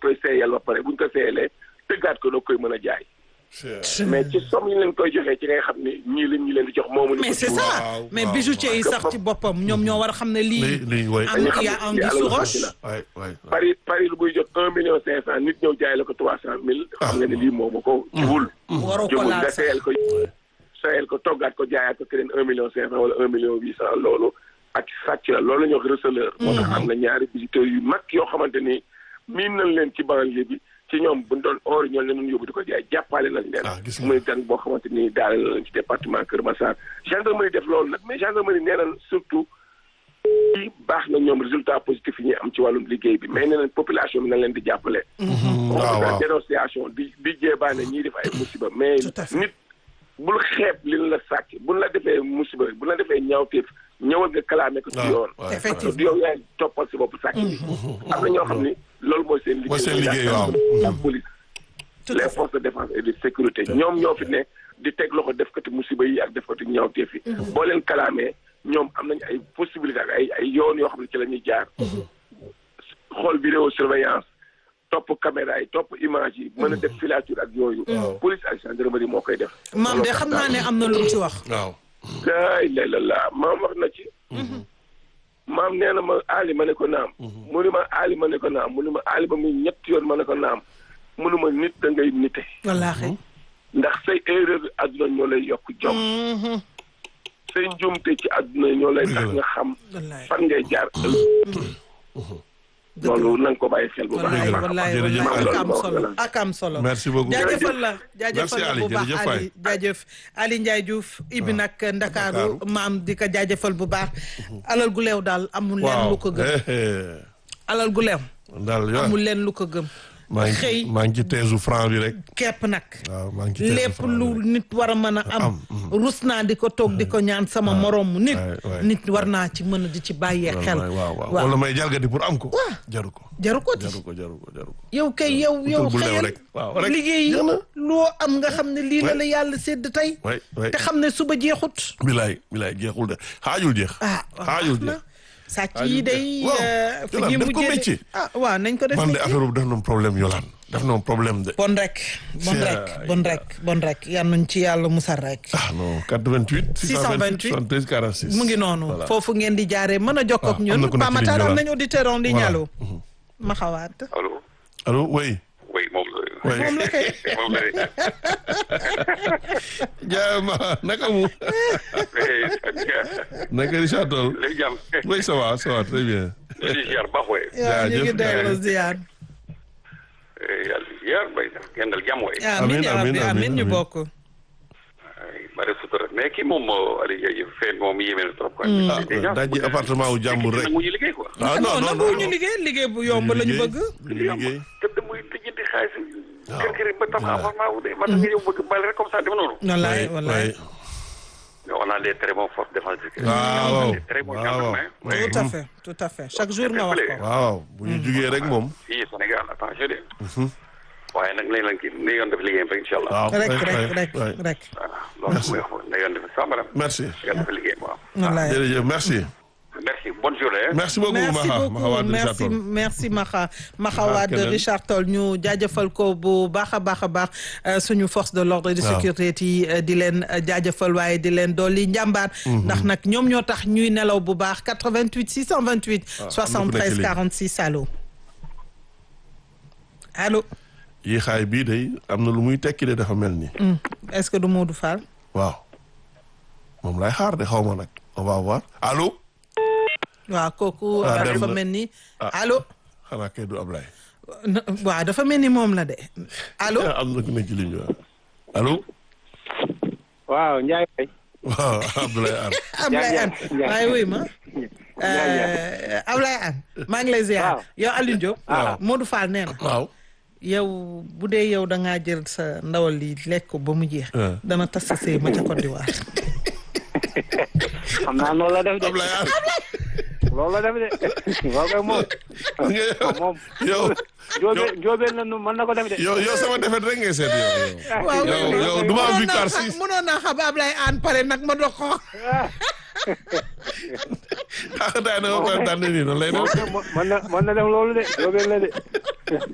koy seeyal ba pare bu ñu ko seeyalee tëggaat ko doo koy mën a jaay. mais ci somme yi leen koy joxee ci ngay xam ne ñii leen ñi leen di jox moomu. mais c'est ça mais bijoutier yi sax ci boppam ñoom ñoo war a xam ne lii. am y a anguille sous roche. Paris lu buy jot 1,5 million nit ñëw jaay la ko 300,000. xam nga ne lii moomu ko. jubul waroo ko laal sax nga seeyal ko toggaat ko jaayaat ko keneen 1,5 million wala 1,8 million loolu ak sàcc la loolu la ñuy wax receleur. moo tax am na ñaari visiteurs yu mag yoo xamante ni miin nañ leen ci banlieue bi. ci ñoom bu ñu doon or ñoo leen yóbbu di ko jaay jàppale nañ leen. muy gan boo xamante ni daal lañ ci département Kër Massar. gendarmerie def loolu nag mais gendarmerie nee nañ surtout ci baax na ñoom résultat positif yi ñuy am ci wàllum liggéey bi mais nee nañ population bi nañ leen di jàppale. waaw dénonciation di jéebaane ñii def ay musiba mais nit bul xeeb li la sàcc buñ la defee musiba buñ la defee ñaawteef ñëwal nga kalaame ko ci yoon. effectivement yow yaay toppal si bopp sàcc bi. am na ñoo xam ni loolu mooy seen liggéey. mooy seen liggéey waaw la police les forces de défense et de sécurité ñoom ñoo fi ne di teg loxo defkati musiba yi ak defkati ñaawteef yi. boo leen kalaamee ñoom am nañu ay possibilité ak ay yoon yoo xam ne ci la ñuy jaar. xool vidéo surveillance topp caméra yi topp image yi mën a def filature ak yooyu. police ak gendarmerie moo koy def. maam de xam naa ne am na lu mu ci wax. waaw. la maam wax na ci. maam nee na ma Ali ma ne ko naam. mu ni ma Ali ma ne ko naam mu ni ma Ali ba muy ñetti yoon ma ne ko naam mu ni ma nit da ngay nite. wallaahi. ndax say erreur àdduna ñoo lay yokk jom. say njuumte ci àdduna ñoo lay tax nga xam. fan ngay jaar loolu na nga ko bàyyi xel bu baax. wallaay ak am solo. merci beaucoup jaajëfal la bu baax Ali jaajëf Ali Ndiaye Diouf ibi nag Ndakaaru maam di ko jaajëfal bu baax. alal gu leew daal amul leen lu ko gëm. alal gu leew. amul leen lu ko gëm. xëy maa ngi ci teesu franc bi rek. képp nag. waaw maa ngi ci teesu lépp franc lu nit war a mën a am. rus naa di ko toog di ko ñaan sama moroom nit. nit war naa ci mën a di ci bàyyee xel. waaw wala may jalgati pour am ko. jaru ko jaru ko jaru ko jaru ko jaru ko. yow kay yow xëyal liggéey loo am nga xam ne lii la la yàlla sédd tey. te xam ne suba jeexut. bilaay jeexul de xaajul jeex. xaajul jeex. sàcc yi day. fi ñuy mujjee def ko métier. waaw nañ ko def man de affaire boobu def na problème Yolaan def na problème de. bon rek yan nañ ci yàlla musal rek. non 88. 628 73 46. mu ngi noonu foofu ngeen di jaaree mën a jokkoo ak ñun. Pape Matar am nañ auditeur en ligne allo. ma xawaat. allo oui. oui moom la. moom la kay. moom la de. jaama naka mu. naka Richard Toll. léegi jàmm. oui ça va très bien. di ziar baax waay. waaw ñu ngi delloo ziar. yàlla ziar bay sax yendal jàmm waay. amiin ñu bokk. bari sutura mais kii moom Aliou Ndiaye fee moom yéeme na trop. dajji appartement wu jàmbur rek. nangu ñu liggéey quoi. non ñu liggéey bu yomb la ñu bëgg. liggéey tëdd muy lijjanti xaalis. kër ba tax appartement wu de man nga ñëw bëgg bal rek comme ça dama noonu. wallaay. on a des très bons forces défensives. waaw très bons gendarmes. tout à fait chaque jour nga wax ko. waaw bu ñu jugee rek moom. fii Sénégal attention de. waaye nag nañ leen kii ne yoon def liggéeyam rek incha allah. rek. voilà loolu mooy wax ne yoon def sàmbaram. merci. yoon def liggéeyam waaw. wallaay jërëjëf merci. merci bonne journée. merci beaucoup merci Maxa Wade Richard Toll ñu jaajëfal ko bu baax a baax suñu force de l'ordre et de sécurité yi di leen jaajëfal waaye di leen dolli njàmbaar. ndax nag ñoom ñoo tax ñuy nelaw bu baax 88 628. 73 46 allo. allo. yi xaay bii day am na lu muy tekki de dafa mel ni. est-ce que du Modou Fall. waaw moom lay xaar de xaw ma nag on va voir allo. waaw kooku dafa mel ni allo. xanaa kay du Ablaye. waaw dafa mel ni moom la de allo. am na ku nekk ci ligne bi allo. waaw Ndiaye Faye. waaw Abdoulaye Anne. Ablaye Anne waaye wuy ma. Ablaye Anne maa ngi lay ziar. yow Aliou Diop. Modou Fall nee na. waaw. yow bu dee yow da ngaa jël sa ndawal li lekk ko ba mu jeex. dana tas sa sëy ma ca Côte d'Ivoire. xam naa noonu la def de. Ablaye Anne. loolu la def de. waaw kay moom. yow. Njóobeen la nu mën na ko def de. yow sama defet rek ngay seet yow. waaw yow du ma am victoire si. mënoon naa xam Ablaye Anne pare nag ma dox ko. ah daa ne ma koy tànn nii noonu lay def. mën na def loolu de Njóobeen la de.